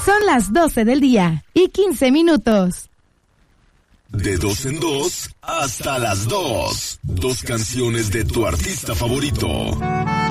Son las 12 del día y 15 minutos. De 2 en 2 hasta las 2. 2 canciones de tu artista favorito.